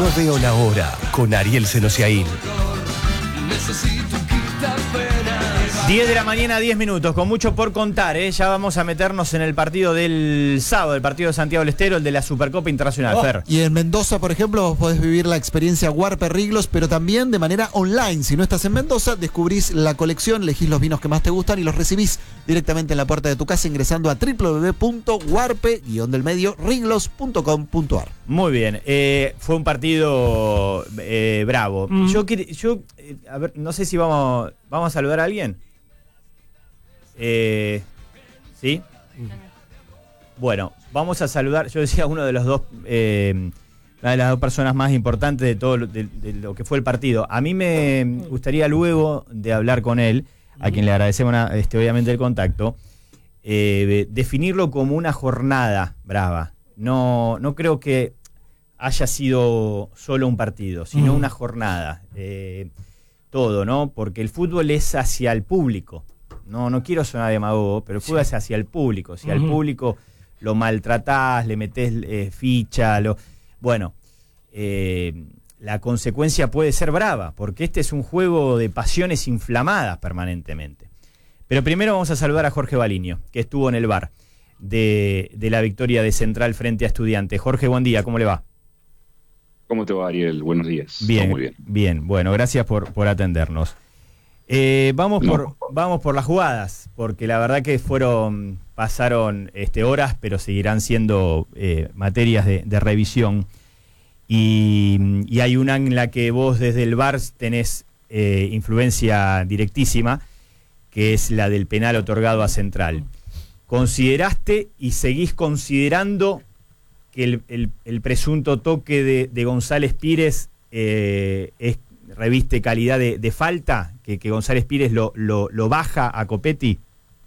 No veo la hora con Ariel Senosiaín. 10 de la mañana, 10 minutos, con mucho por contar, ¿eh? Ya vamos a meternos en el partido del sábado, el partido de Santiago del Estero, el de la Supercopa Internacional, Fer. Y en Mendoza, por ejemplo, vos podés vivir la experiencia Warper Riglos, pero también de manera online. Si no estás en Mendoza, descubrís la colección, elegís los vinos que más te gustan y los recibís directamente en la puerta de tu casa ingresando a www.warpe-riglos.com.ar. Muy bien, fue un partido bravo. A ver, no sé si vamos a saludar a alguien. ¿Sí? Bueno, vamos a saludar, yo decía una de las dos personas más importantes de todo de lo que fue el partido. A mí me gustaría luego de hablar con él, a quien le agradecemos obviamente el contacto, definirlo como una jornada brava. No creo que haya sido solo un partido, sino una jornada. Todo, ¿no? Porque el fútbol es hacia el público. No quiero sonar demagogo, pero el fútbol es hacia el público. Si al público lo maltratás, le metés ficha, bueno, la consecuencia puede ser brava, porque este es un juego de pasiones inflamadas permanentemente. Pero primero vamos a saludar a Jorge Baliño, que estuvo en el VAR de la victoria de Central frente a Estudiantes. Jorge, buen día, ¿cómo le va? ¿Cómo te va, Ariel? Buenos días. Bien, muy bien. Bien. Bueno, gracias por atendernos. Vamos por las jugadas, porque la verdad que pasaron horas, pero seguirán siendo materias de revisión. Y hay una en la que vos desde el VAR tenés influencia directísima, que es la del penal otorgado a Central. ¿Consideraste y seguís considerando que el presunto toque de González Pires reviste calidad de falta? ¿Que González Pires lo baja a Copetti?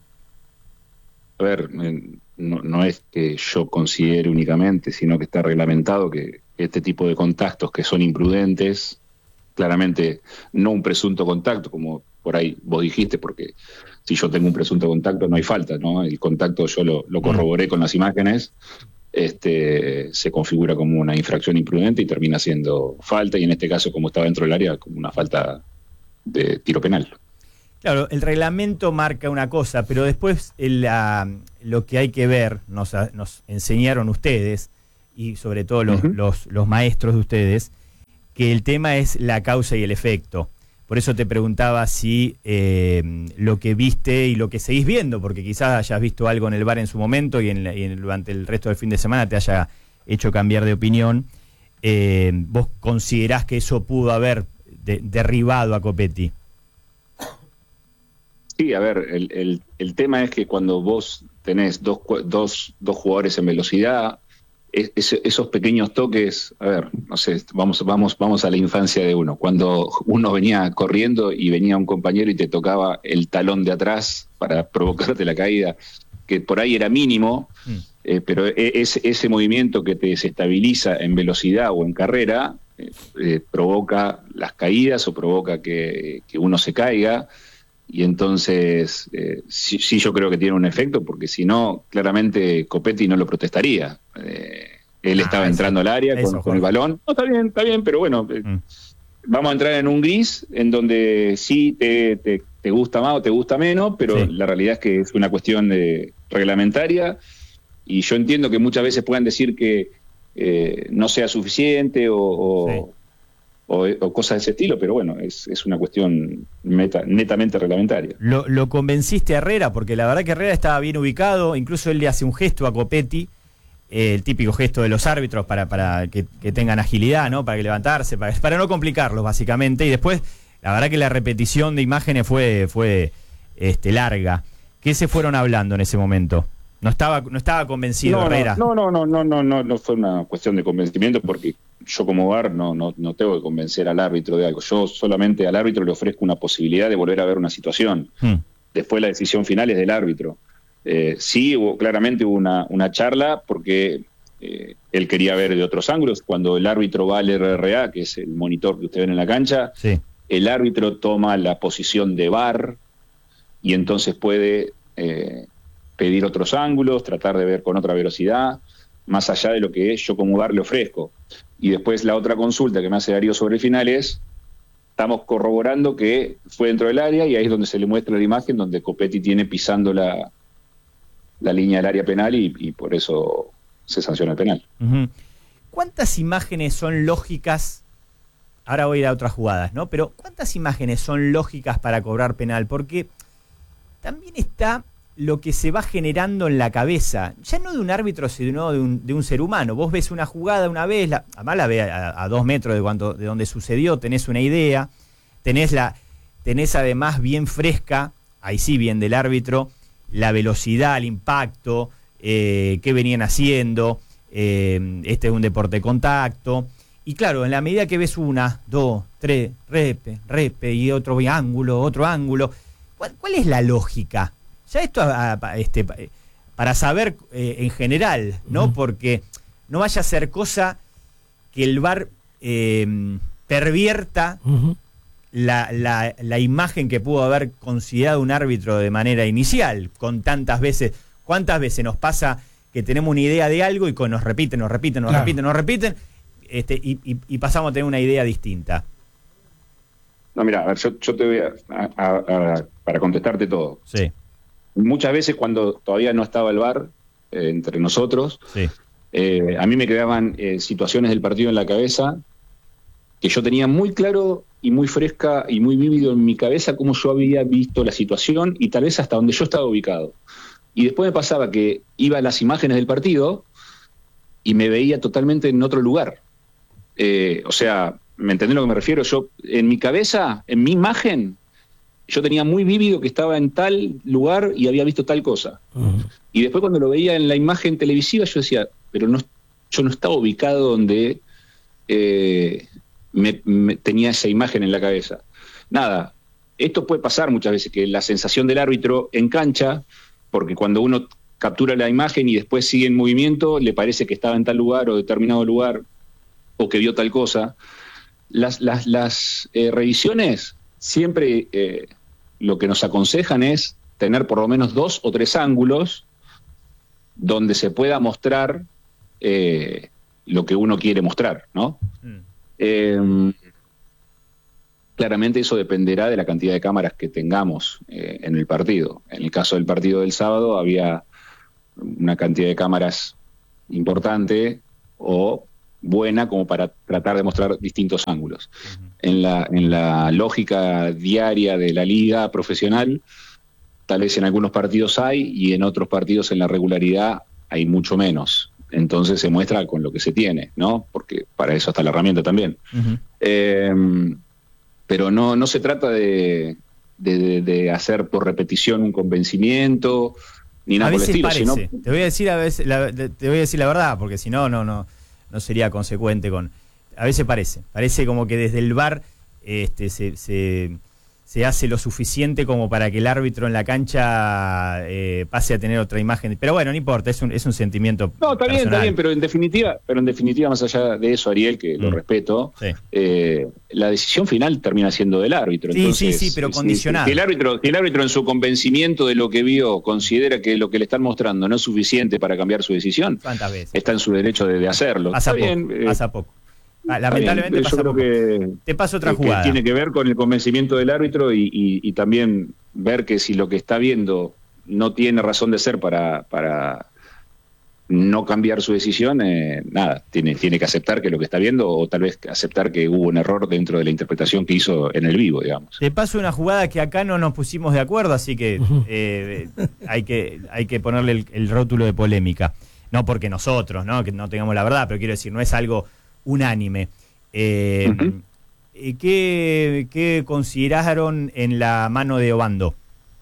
A ver, no es que yo considere únicamente, sino que está reglamentado que este tipo de contactos que son imprudentes, claramente no un presunto contacto, como por ahí vos dijiste, porque si yo tengo un presunto contacto no hay falta, ¿no? El contacto yo lo corroboré con las imágenes. Se configura como una infracción imprudente y termina siendo falta, y en este caso, como estaba dentro del área, como una falta de tiro penal. Claro, el reglamento marca una cosa, pero después lo que hay que ver, nos enseñaron ustedes, y sobre todo los maestros de ustedes, que el tema es la causa y el efecto. Por eso te preguntaba si lo que viste y lo que seguís viendo, porque quizás hayas visto algo en el VAR en su momento y durante el resto del fin de semana te haya hecho cambiar de opinión, ¿vos considerás que eso pudo haber derribado a Copetti? Sí, a ver, el tema es que cuando vos tenés dos jugadores en velocidad, esos pequeños toques, a ver, no sé, vamos a la infancia de uno. Cuando uno venía corriendo y venía un compañero y te tocaba el talón de atrás para provocarte la caída, que por ahí era mínimo, pero ese movimiento que te desestabiliza en velocidad o en carrera provoca las caídas o provoca que uno se caiga. Y entonces, sí yo creo que tiene un efecto, porque si no, claramente Copetti no lo protestaría. Él estaba entrando al área con el balón. No, está bien, pero bueno, vamos a entrar en un gris en donde sí te gusta más o te gusta menos, pero la realidad es que es una cuestión reglamentaria, y yo entiendo que muchas veces puedan decir que no sea suficiente o cosas de ese estilo, pero bueno, es una cuestión netamente reglamentaria. ¿Lo convenciste a Herrera? Porque la verdad que Herrera estaba bien ubicado, incluso él le hace un gesto a Copetti, el típico gesto de los árbitros para que tengan agilidad, ¿no? Para que levantarse, para no complicarlos básicamente, y después la verdad que la repetición de imágenes fue larga. ¿Qué se fueron hablando en ese momento? No estaba convencido Herrera. No fue una cuestión de convencimiento, porque yo como VAR no tengo que convencer al árbitro de algo. Yo solamente al árbitro le ofrezco una posibilidad de volver a ver una situación. Después la decisión final es del árbitro. Sí, claramente hubo una charla, porque él quería ver de otros ángulos. Cuando el árbitro va al RRA, que es el monitor que ustedes ven en la cancha, el árbitro toma la posición de VAR y entonces puede pedir otros ángulos, tratar de ver con otra velocidad. más allá de lo que yo como bar le ofrezco. Y después la otra consulta que me hace Darío sobre el final es, estamos corroborando que fue dentro del área, y ahí es donde se le muestra la imagen donde Copetti tiene pisando la línea del área penal y por eso se sanciona el penal. Uh-huh. ¿Cuántas imágenes son lógicas? Ahora voy a ir a otras jugadas, ¿no? Pero ¿cuántas imágenes son lógicas para cobrar penal? Porque también está lo que se va generando en la cabeza, ya no de un árbitro, sino de un ser humano. Vos ves una jugada una vez, además la ves a 2 metros de donde sucedió, tenés una idea, tenés además bien fresca, ahí sí bien del árbitro, la velocidad, el impacto, qué venían haciendo, este es un deporte de contacto. Y claro, en la medida que ves 1, 2, 3, repe, y otro ángulo, ¿cuál es la lógica? Ya esto para saber en general, ¿no? Porque no vaya a ser cosa que el VAR pervierta la imagen que pudo haber considerado un árbitro de manera inicial, con tantas veces. ¿Cuántas veces nos pasa que tenemos una idea de algo y nos repiten, y pasamos a tener una idea distinta? No, mira, a ver, yo te voy a para contestarte todo. Sí. Muchas veces cuando todavía no estaba el VAR entre nosotros, sí, a mí me quedaban situaciones del partido en la cabeza que yo tenía muy claro y muy fresca y muy vívido en mi cabeza cómo yo había visto la situación y tal vez hasta donde yo estaba ubicado. Y después me pasaba que iba a las imágenes del partido y me veía totalmente en otro lugar. O sea, ¿me entendés a lo que me refiero? Yo, en mi cabeza, en mi imagen, yo tenía muy vívido que estaba en tal lugar y había visto tal cosa. Y después cuando lo veía en la imagen televisiva, yo decía, pero yo no estaba ubicado donde tenía esa imagen en la cabeza. Nada, esto puede pasar muchas veces, que la sensación del árbitro en cancha, porque cuando uno captura la imagen y después sigue en movimiento, le parece que estaba en tal lugar o determinado lugar, o que vio tal cosa. Las revisiones siempre lo que nos aconsejan es tener por lo menos 2 o 3 ángulos donde se pueda mostrar lo que uno quiere mostrar, ¿no? Claramente eso dependerá de la cantidad de cámaras que tengamos en el partido. En el caso del partido del sábado había una cantidad de cámaras importante o buena como para tratar de mostrar distintos ángulos. En la lógica diaria de la liga profesional, tal vez en algunos partidos hay y en otros partidos en la regularidad hay mucho menos. Entonces se muestra con lo que se tiene, ¿no? Porque para eso está la herramienta también. Pero no se trata de hacer por repetición un convencimiento ni nada por el estilo. Parece. Sino... Te voy a decir la verdad, porque si no sería consecuente con... A veces parece como que desde el VAR se hace lo suficiente como para que el árbitro en la cancha pase a tener otra imagen. Pero bueno, no importa, es un sentimiento. No, está bien, pero en definitiva, más allá de eso, Ariel, que lo respeto, sí, la decisión final termina siendo del árbitro. Entonces, sí, pero condicionada. Si el árbitro en su convencimiento de lo que vio considera que lo que le están mostrando no es suficiente para cambiar su decisión, ¿cuántas veces? Está en su derecho de hacerlo. Pasa poco. Lamentablemente pasa poco. Te paso otra jugada. Que tiene que ver con el convencimiento del árbitro y también ver que si lo que está viendo no tiene razón de ser para no cambiar su decisión, nada, tiene que aceptar que lo que está viendo, o tal vez aceptar que hubo un error dentro de la interpretación que hizo en el vivo, digamos. Te paso una jugada que acá no nos pusimos de acuerdo, así que hay que ponerle el rótulo de polémica. No porque nosotros, ¿no? Que no tengamos la verdad, pero quiero decir, no es algo unánime. ¿Qué consideraron en la mano de Obando?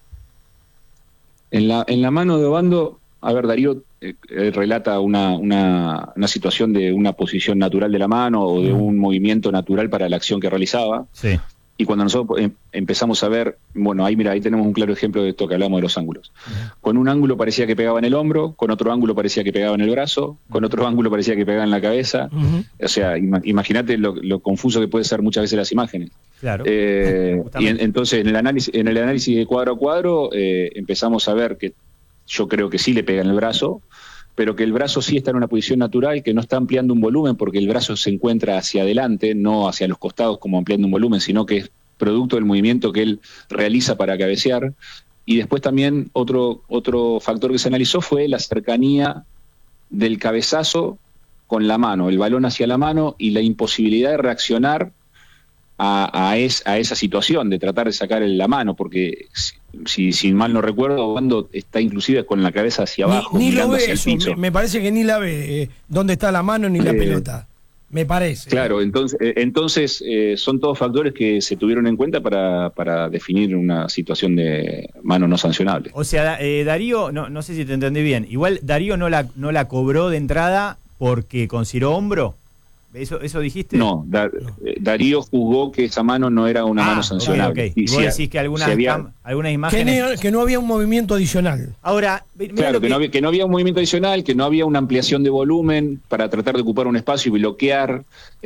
En la mano de Obando, a ver, Darío relata una situación de una posición natural de la mano o de un movimiento natural para la acción que realizaba. Sí. Y cuando nosotros empezamos a ver, bueno, ahí tenemos un claro ejemplo de esto que hablamos de los ángulos. Con un ángulo parecía que pegaba en el hombro, con otro ángulo parecía que pegaba en el brazo, con otro ángulo parecía que pegaba en la cabeza. O sea, imagínate lo confuso que puede ser muchas veces las imágenes. Claro. Y entonces en el análisis de cuadro a cuadro empezamos a ver que yo creo que sí le pega en el brazo, pero que el brazo sí está en una posición natural, que no está ampliando un volumen porque el brazo se encuentra hacia adelante, no hacia los costados como ampliando un volumen, sino que es producto del movimiento que él realiza para cabecear. Y después también otro factor que se analizó fue la cercanía del cabezazo con la mano, el balón hacia la mano y la imposibilidad de reaccionar a esa situación, de tratar de sacar la mano, porque si mal no recuerdo, Obando está inclusive con la cabeza hacia abajo, ni lo mirando ve hacia el eso, piso. me parece que ni la ve dónde está la mano ni la pelota, me parece. Claro, entonces son todos factores que se tuvieron en cuenta para definir una situación de mano no sancionable. O sea, Darío, no sé si te entendí bien, igual Darío no la cobró de entrada porque consideró hombro. ¿Eso dijiste? No, Darío juzgó que esa mano no era una mano sancionable. Okay. Y vos decís que algunas imágenes... Que no había un movimiento adicional. Ahora, claro, que no había un movimiento adicional, que no había una ampliación de volumen para tratar de ocupar un espacio y bloquear,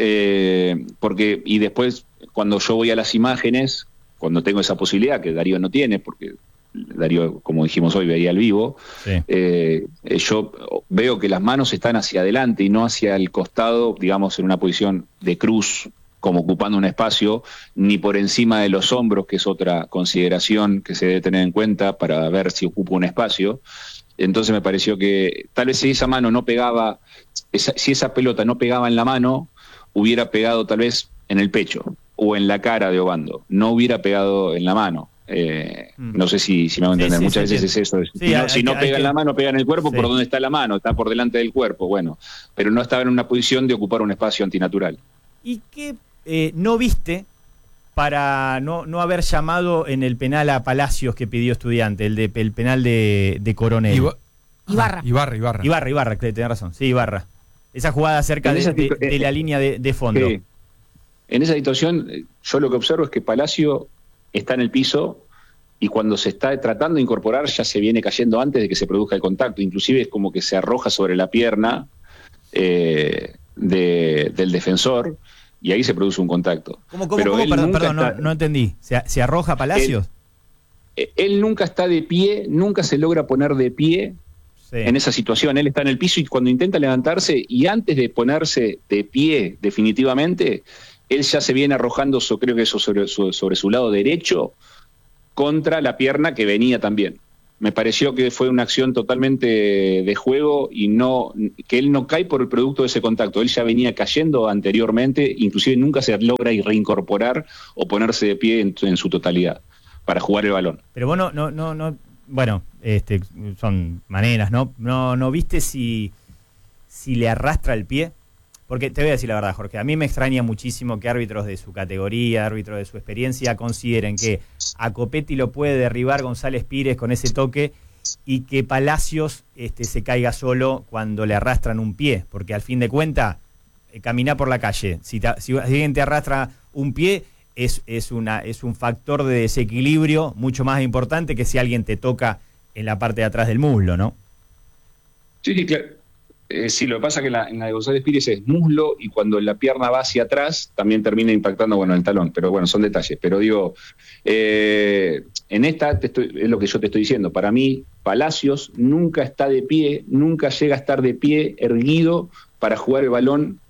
y después, cuando yo voy a las imágenes, cuando tengo esa posibilidad, que Darío no tiene, porque Darío, como dijimos hoy, veía al vivo, sí. Yo veo que las manos están hacia adelante y no hacia el costado, digamos, en una posición de cruz, como ocupando un espacio, ni por encima de los hombros, que es otra consideración que se debe tener en cuenta para ver si ocupa un espacio. Entonces me pareció que tal vez si esa mano no pegaba, si esa pelota no pegaba en la mano, hubiera pegado tal vez en el pecho o en la cara de Obando, no hubiera pegado en la mano. No sé si me van a entender, muchas veces es eso. Si no pega en la mano, pega en el cuerpo, ¿por dónde está la mano? Está por delante del cuerpo, bueno, pero no estaba en una posición de ocupar un espacio antinatural. ¿Y qué no viste para no haber llamado en el penal a Palacios que pidió Estudiante, el penal de Coronel? Ibarra, tenés razón, sí, Ibarra. Esa jugada cerca de la línea de fondo. En esa situación, yo lo que observo es que Palacio está en el piso y cuando se está tratando de incorporar ya se viene cayendo antes de que se produzca el contacto, inclusive es como que se arroja sobre la pierna del defensor y ahí se produce un contacto. ¿Cómo? Perdón, no entendí. ¿Se arroja Palacios? Él nunca está de pie, nunca se logra poner de pie en esa situación. Él está en el piso y cuando intenta levantarse y antes de ponerse de pie definitivamente, él ya se viene arrojando, creo que eso sobre su lado derecho, contra la pierna que venía también. Me pareció que fue una acción totalmente de juego y que él no cae por el producto de ese contacto. Él ya venía cayendo anteriormente, inclusive nunca se logra reincorporar o ponerse de pie en su totalidad para jugar el balón. Pero vos bueno, son maneras, ¿no? ¿No viste si le arrastra el pie? Porque te voy a decir la verdad, Jorge, a mí me extraña muchísimo que árbitros de su categoría, árbitros de su experiencia, consideren que a Copetti lo puede derribar González Pires con ese toque y que Palacios se caiga solo cuando le arrastran un pie, porque al fin de cuentas, caminar por la calle, si alguien te arrastra un pie, es un factor de desequilibrio mucho más importante que si alguien te toca en la parte de atrás del muslo, ¿no? Sí, claro. Sí, lo que pasa es que en la de González Pires es muslo y cuando la pierna va hacia atrás también termina impactando, el talón, pero bueno, son detalles. Pero digo, en esta es lo que yo te estoy diciendo. Para mí, Palacios nunca está de pie, nunca llega a estar de pie erguido para jugar el balón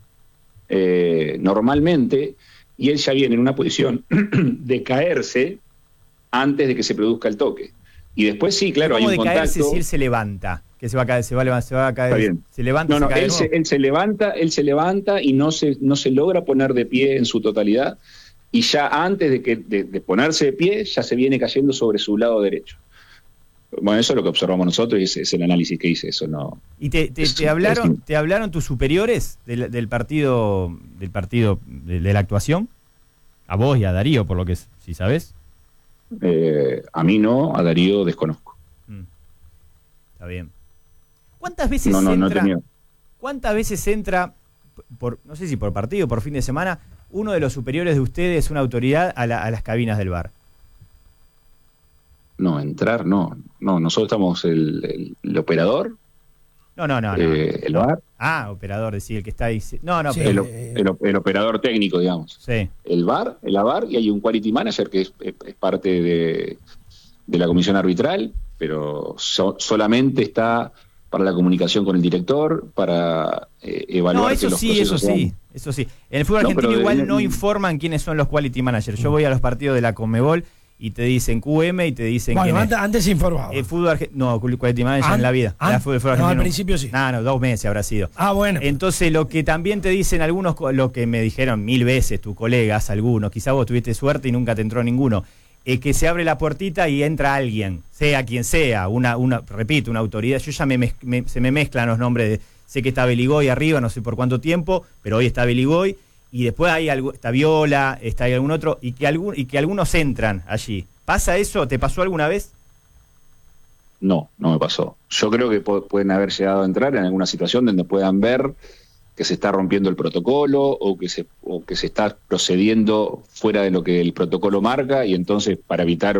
normalmente, y él ya viene en una posición de caerse antes de que se produzca el toque. Y después sí, claro, hay un contacto. ¿Cómo de caerse si él se levanta? Que se va a caer, se va a caer. Está bien. Se levanta, no, se cae. Él se levanta y no se logra poner de pie en su totalidad. Y ya antes de ponerse de pie, ya se viene cayendo sobre su lado derecho. Bueno, eso es lo que observamos nosotros y es el análisis que hice, eso no. ¿Y te hablaron tus superiores del partido de la actuación? A vos y a Darío, por lo que si sabés. A mí no, a Darío desconozco. Está bien. ¿Cuántas veces ¿Cuántas veces entra, no sé si por partido, por fin de semana, uno de los superiores de ustedes, una autoridad, a las cabinas del VAR? No, entrar no. No, nosotros estamos el operador. No. El VAR. Ah, operador, decir, el que está ahí. No, sí, el operador técnico, digamos. Sí. El VAR, y hay un quality manager que es parte de la comisión arbitral, pero solamente está para la comunicación con el director, para evaluar. No, eso sí. En el fútbol argentino igual no informan quiénes son los quality managers. Yo voy a los partidos de la Conmebol y te dicen QM y te dicen bueno, antes se informaba. El fútbol no, quality manager en la vida. Fútbol no, al principio sí. No, 2 meses habrá sido. Bueno. Entonces lo que también te dicen algunos, lo que me dijeron 1000 veces tus colegas, algunos, quizás vos tuviste suerte y nunca te entró ninguno, que se abre la puertita y entra alguien, sea quien sea, una autoridad. Yo ya se me mezclan los nombres. Sé que está Beligoy arriba, no sé por cuánto tiempo, pero hoy está Beligoy, y después está Viola, está ahí algún otro, y que algunos entran allí. ¿Pasa eso? ¿Te pasó alguna vez? No me pasó. Yo creo que pueden haber llegado a entrar en alguna situación donde puedan ver que se está rompiendo el protocolo o que se está procediendo fuera de lo que el protocolo marca, y entonces para evitar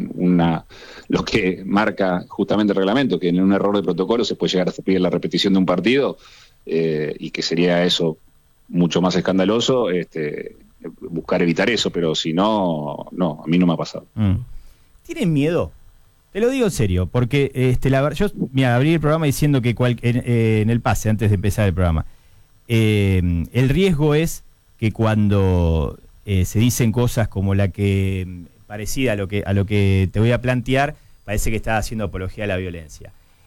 lo que marca justamente el reglamento, que en un error de protocolo se puede llegar a pedir la repetición de un partido, y que sería eso mucho más escandaloso, buscar evitar eso, pero si no, a mí no me ha pasado. ¿Tienen miedo? Te lo digo en serio, porque yo abrí el programa diciendo que en el pase, antes de empezar el programa, el riesgo es que cuando se dicen cosas como la que parecida a lo que te voy a plantear, parece que estás haciendo apología a la violencia.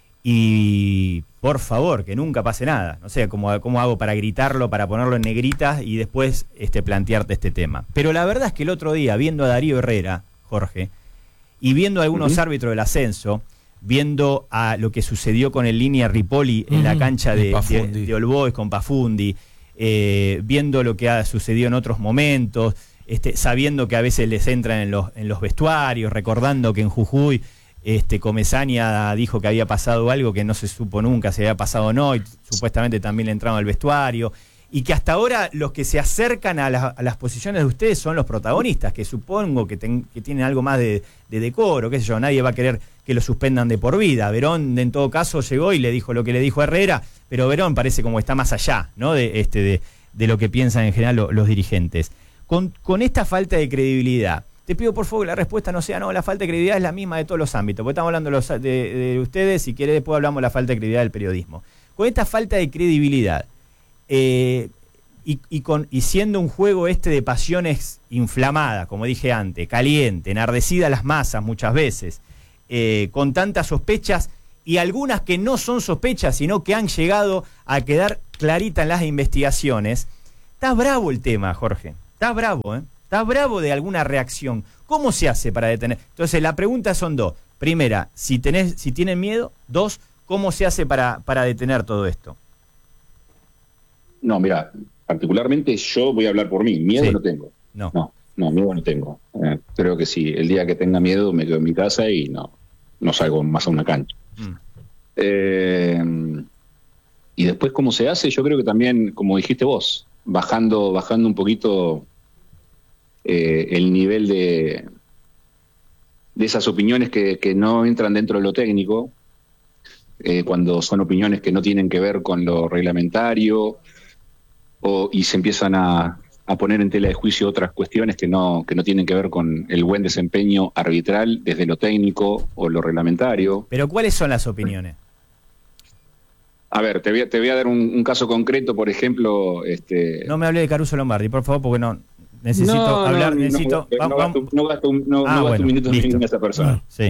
Y por favor, que nunca pase nada. No sé cómo hago para gritarlo, para ponerlo en negritas y después plantearte este tema. Pero la verdad es que el otro día, viendo a Darío Herrera, Jorge, y viendo a algunos árbitros del ascenso, viendo a lo que sucedió con el Línea Ripoli en la cancha de All Boys con Pafundi, viendo lo que ha sucedido en otros momentos, sabiendo que a veces les entran en los vestuarios, recordando que en Jujuy Comesaña dijo que había pasado algo que no se supo nunca si había pasado o no, y supuestamente también le entraron al vestuario, y que hasta ahora los que se acercan a las posiciones de ustedes son los protagonistas, que supongo que tienen algo más de decoro, qué sé yo. Nadie va a querer que lo suspendan de por vida. Verón, en todo caso, llegó y le dijo lo que le dijo a Herrera, pero Verón parece como está más allá, ¿no? de lo que piensan en general los dirigentes. Con esta falta de credibilidad, te pido por favor que la respuesta no sea no, la falta de credibilidad es la misma de todos los ámbitos, porque estamos hablando de ustedes, si quiere después hablamos de la falta de credibilidad del periodismo. Con esta falta de credibilidad, y siendo un juego de pasiones inflamadas, como dije antes, caliente, enardecida las masas muchas veces, con tantas sospechas y algunas que no son sospechas, sino que han llegado a quedar claritas en las investigaciones, está bravo el tema, Jorge, está bravo, está bravo de alguna reacción. ¿Cómo se hace para detener? Entonces la pregunta son dos. Primera, si tienen miedo. Dos, ¿cómo se hace para detener todo esto? No, mira, particularmente yo voy a hablar por mí. Miedo no tengo. No, miedo no tengo. Creo que sí, el día que tenga miedo me quedo en mi casa y no salgo más a una cancha. Y después, ¿cómo se hace? Yo creo que también, como dijiste vos, bajando un poquito el nivel de esas opiniones que no entran dentro de lo técnico, cuando son opiniones que no tienen que ver con lo reglamentario, y se empiezan a poner en tela de juicio otras cuestiones que no tienen que ver con el buen desempeño arbitral desde lo técnico o lo reglamentario. ¿Pero cuáles son las opiniones? A ver, te voy a dar un caso concreto, por ejemplo. No me hable de Caruso Lombardi, por favor, porque necesito hablar. No gasto un minuto en esa persona. Sí.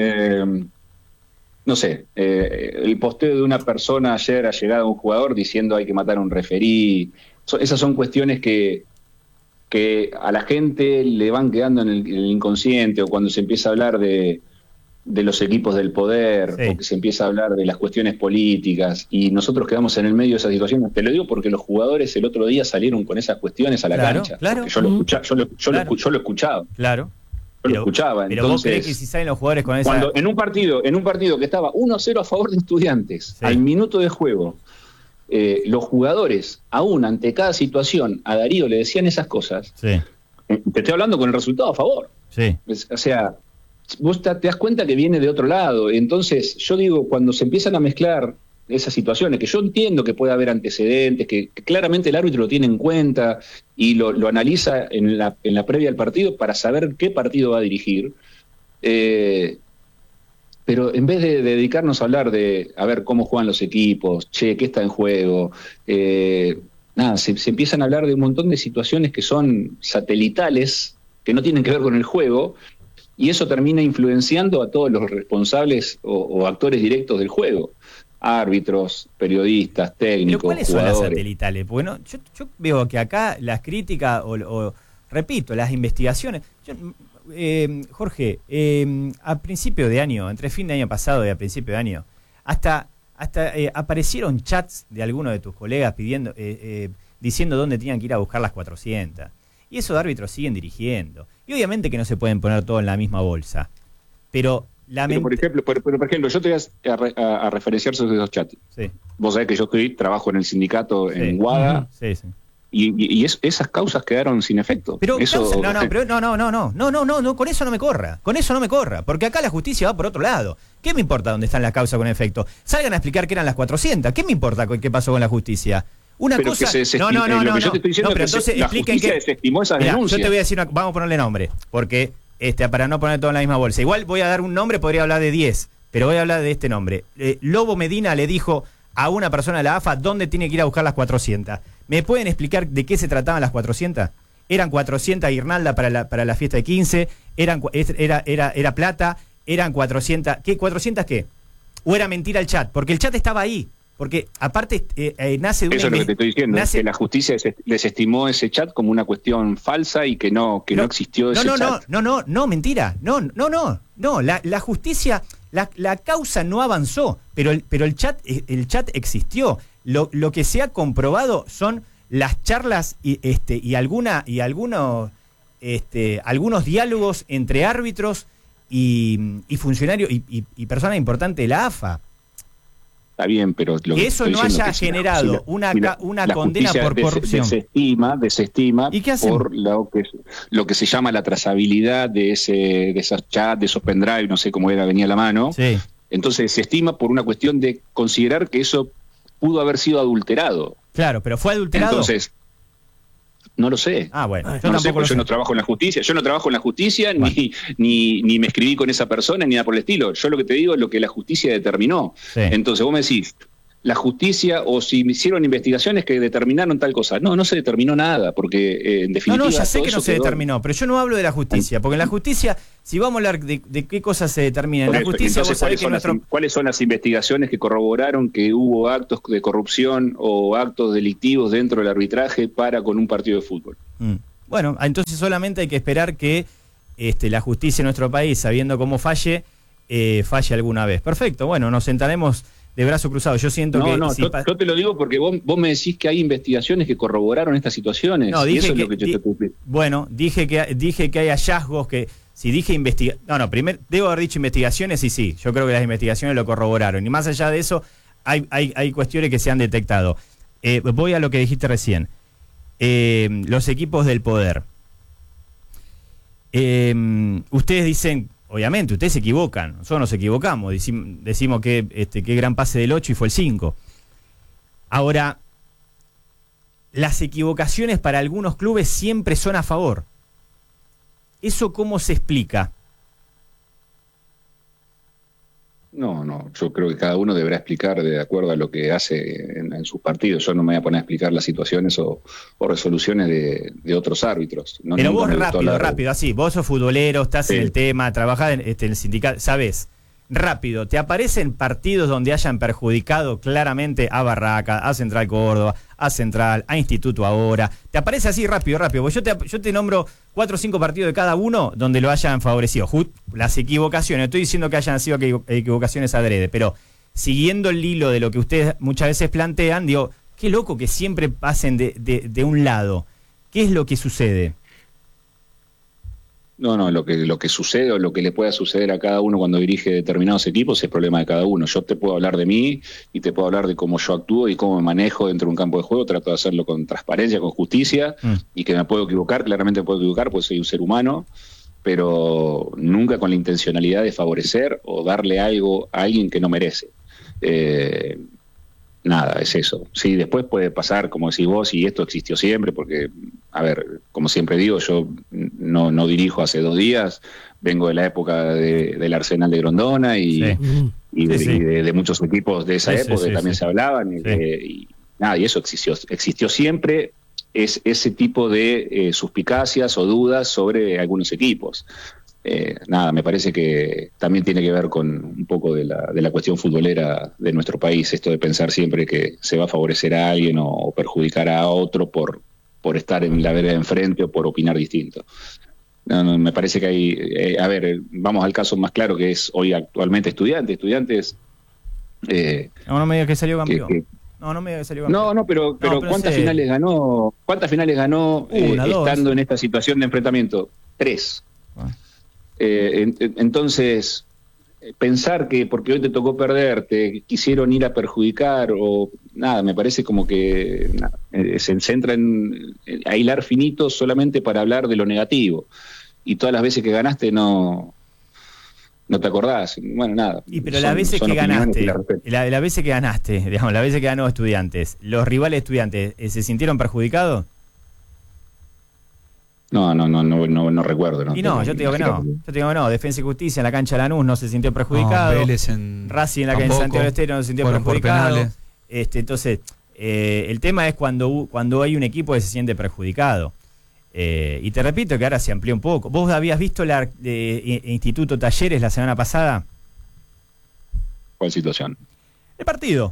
No sé, el posteo de una persona ayer ha llegado a un jugador diciendo hay que matar a un referí. Esas son cuestiones que a la gente le van quedando en el inconsciente, o cuando se empieza a hablar de los equipos del poder, o que se empieza a hablar de las cuestiones políticas, y nosotros quedamos en el medio de esa situación. Te lo digo porque los jugadores el otro día salieron con esas cuestiones a la cancha. Claro. Yo lo escuchaba. Claro. Yo lo escuchaba. Pero entonces, vos creés que si salen los jugadores con esa... Cuando en un partido que estaba 1-0 a favor de Estudiantes, al minuto de juego, los jugadores, aún ante cada situación, a Darío le decían esas cosas, te estoy hablando con el resultado a favor. O sea, vos te das cuenta que viene de otro lado. Entonces, yo digo, cuando se empiezan a mezclar esas situaciones, que yo entiendo que puede haber antecedentes, que claramente el árbitro lo tiene en cuenta y lo analiza en la previa del partido para saber qué partido va a dirigir, pero Pero en vez de dedicarnos a hablar de, a ver, cómo juegan los equipos, qué está en juego, nada, se empiezan a hablar de un montón de situaciones que son satelitales, que no tienen que ver con el juego, y eso termina influenciando a todos los responsables o actores directos del juego. Árbitros, periodistas, técnicos, ¿Pero cuáles jugadores. son las satelitales? Bueno, yo veo que acá las críticas repito, las investigaciones. Jorge, a principio de año, entre fin de año pasado y a principio de año, hasta aparecieron chats de algunos de tus colegas pidiendo, diciendo dónde tenían que ir a buscar las 400. Y esos árbitros siguen dirigiendo. Y obviamente que no se pueden poner todo en la misma bolsa. Pero por ejemplo, yo te voy a referenciar sobre esos chats. Sí. Vos sabés que yo trabajo en el sindicato en Guada. Sí, sí. Y esas causas quedaron sin efecto. Pero eso, no, con eso no me corra, porque acá la justicia va por otro lado. ¿Qué me importa dónde están las causas con efecto? Salgan a explicar que eran las 400. ¿Qué me importa qué pasó con la justicia? Una pero cosa. Que yo te estoy diciendo pero que entonces la expliquen justicia que desestimó esas denuncias. Yo te voy a decir vamos a ponerle nombre, porque para no poner todo en la misma bolsa. Igual voy a dar un nombre, podría hablar de 10, pero voy a hablar de este nombre. Lobo Medina le dijo a una persona de la AFA dónde tiene que ir a buscar las 400. ¿Me pueden explicar de qué se trataban las 400? ¿Eran 400 guirnalda para la fiesta de 15? ¿Era plata? ¿Eran 400? ¿Qué? ¿400 qué? ¿O era mentira el chat? Porque el chat estaba ahí. Porque aparte nace de una... Eso es lo que te estoy diciendo, que la justicia desestimó ese chat como una cuestión falsa y que no existió ese chat. No, mentira. No. La justicia, la causa no avanzó, pero el chat existió. Lo que se ha comprobado son las charlas y algunos diálogos entre árbitros y funcionarios y personas importantes de la AFA. Está bien, pero lo que eso no haya generado una condena por corrupción. Desestima ¿Y qué hacen? Por lo que se llama la trazabilidad de esos chats, de esos pendrive, no sé cómo venía a la mano. Sí. Entonces se estima por una cuestión de considerar que eso pudo haber sido adulterado. Claro, pero ¿fue adulterado? Entonces, no lo sé. Bueno, yo no sé, porque yo no trabajo en la justicia. Yo no trabajo en la justicia, bueno. ni me escribí con esa persona, ni nada por el estilo. Yo lo que te digo es lo que la justicia determinó. Sí. Entonces vos me decís, la justicia, o si me hicieron investigaciones que determinaron tal cosa. No se determinó nada, porque en definitiva... No, ya sé que no se determinó, pero yo no hablo de la justicia, porque en la justicia, si vamos a hablar de qué cosas se determinan, en la justicia vos sabés que ¿cuáles son las investigaciones que corroboraron que hubo actos de corrupción o actos delictivos dentro del arbitraje con un partido de fútbol? Bueno, entonces solamente hay que esperar que la justicia en nuestro país, sabiendo cómo falle alguna vez. Perfecto, bueno, nos sentaremos de brazo cruzado. Yo siento que... yo te lo digo porque vos me decís que hay investigaciones que corroboraron estas situaciones. No, dije eso que, es lo que yo te cumplí. Bueno, dije que hay hallazgos que... Si dije primero debo haber dicho investigaciones y sí, yo creo que las investigaciones lo corroboraron. Y más allá de eso, hay cuestiones que se han detectado. Voy a lo que dijiste recién. Los equipos del poder. Ustedes dicen... Obviamente, ustedes se equivocan, nosotros nos equivocamos, decimos que qué gran pase del 8 y fue el 5. Ahora, las equivocaciones para algunos clubes siempre son a favor. ¿Eso cómo se explica? No, yo creo que cada uno deberá explicar de acuerdo a lo que hace en sus partidos. Yo no me voy a poner a explicar las situaciones o resoluciones de otros árbitros. Pero vos rápido, así, vos sos futbolero, estás en el tema, trabajás en el sindicato, ¿sabés? Rápido, ¿te aparecen partidos donde hayan perjudicado claramente a Barraca, a Central Córdoba, a Central, a Instituto ahora? ¿Te aparece así rápido? Porque yo te nombro 4 o 5 partidos de cada uno donde lo hayan favorecido. Las equivocaciones, estoy diciendo que hayan sido equivocaciones adrede, pero siguiendo el hilo de lo que ustedes muchas veces plantean, digo, qué loco que siempre pasen de un lado. ¿Qué es lo que sucede? No, lo que sucede o lo que le pueda suceder a cada uno cuando dirige determinados equipos es problema de cada uno. Yo te puedo hablar de mí y te puedo hablar de cómo yo actúo y cómo me manejo dentro de un campo de juego. Trato de hacerlo con transparencia, con justicia y que me puedo equivocar, claramente me puedo equivocar porque soy un ser humano, pero nunca con la intencionalidad de favorecer o darle algo a alguien que no merece. Nada, es eso. Sí, después puede pasar, como decís vos, y esto existió siempre, porque, a ver, como siempre digo, yo no dirijo hace 2 días, vengo de la época del Arsenal de Grondona y de muchos equipos de esa época que también se hablaban. Y eso existió siempre. Es ese tipo de suspicacias o dudas sobre algunos equipos. Me parece que también tiene que ver con un poco de la cuestión futbolera de nuestro país, esto de pensar siempre que se va a favorecer a alguien o perjudicar a otro por estar en la vereda de enfrente o por opinar distinto. No, me parece que hay, vamos al caso más claro que es hoy actualmente Estudiantes. No me digas que salió campeón. No me digas que salió campeón. No, pero ¿cuántas finales ganó? ¿Cuántas finales ganó estando en esta situación de enfrentamiento? 3. Entonces, pensar que porque hoy te tocó perder, te quisieron ir a perjudicar me parece como que se centra en a hilar finito solamente para hablar de lo negativo. Y todas las veces que ganaste no te acordás. Bueno, nada. Pero las veces que ganaste, las veces que ganaste, digamos, las veces que ganó Estudiantes, ¿los rivales Estudiantes se sintieron perjudicados? No recuerdo. ¿No? Y yo te digo que no. Defensa y Justicia en la cancha de Lanús no se sintió perjudicado. Racing en la cancha de Santiago del Estero no se sintió perjudicado. Entonces, el tema es cuando hay un equipo que se siente perjudicado. Y te repito que ahora se amplió un poco. ¿Vos habías visto Instituto Talleres la semana pasada? ¿Cuál situación? El partido.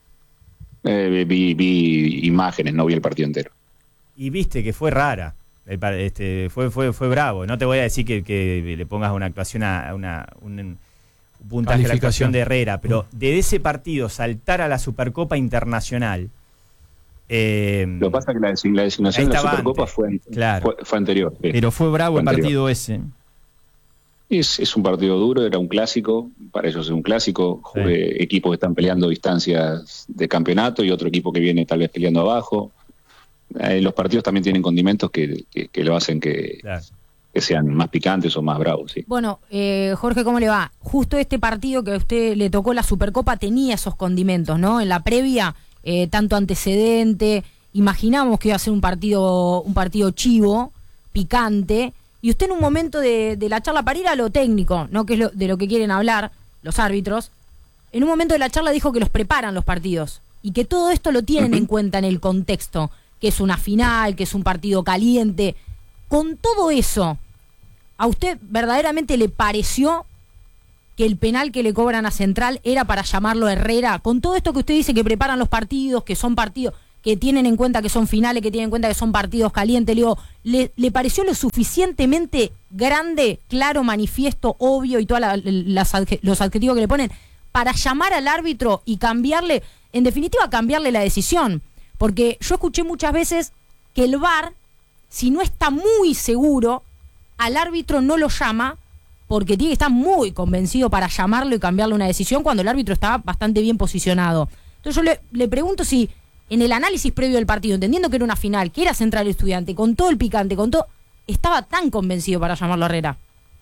Vi imágenes, no vi el partido entero. Y viste que fue rara. Fue bravo. No te voy a decir que le pongas una actuación un puntaje a la actuación de Herrera, pero de ese partido saltar a la Supercopa Internacional. Lo que pasa es que la designación de la Supercopa fue anterior. Sí. Pero fue bravo el partido ese. Es un partido duro, era un clásico, para ellos es un clásico. Equipos que están peleando distancias de campeonato y otro equipo que viene tal vez peleando abajo. Los partidos también tienen condimentos que lo hacen que sean más picantes o más bravos. Sí. Bueno, Jorge, ¿cómo le va? Justo este partido que a usted le tocó la Supercopa tenía esos condimentos, ¿no? En la previa, tanto antecedente, imaginamos que iba a ser un partido chivo, picante, y usted en un momento de la charla, para ir a lo técnico, ¿no? Que es de lo que quieren hablar los árbitros, en un momento de la charla dijo que los preparan los partidos y que todo esto lo tienen en cuenta en el contexto, que es una final, que es un partido caliente. Con todo eso, ¿a usted verdaderamente le pareció que el penal que le cobran a Central era para llamarlo Herrera? Con todo esto que usted dice que preparan los partidos, que son partidos que tienen en cuenta que son finales, que tienen en cuenta que son partidos calientes, ¿le pareció lo suficientemente grande, claro, manifiesto, obvio y todos los adjetivos que le ponen para llamar al árbitro y cambiarle, en definitiva cambiarle la decisión? Porque yo escuché muchas veces que el VAR, si no está muy seguro, al árbitro no lo llama porque tiene que estar muy convencido para llamarlo y cambiarle una decisión cuando el árbitro está bastante bien posicionado. Entonces yo le pregunto si en el análisis previo del partido, entendiendo que era una final, que era Central Estudiante, con todo el picante, con todo, estaba tan convencido para llamarlo a Herrera.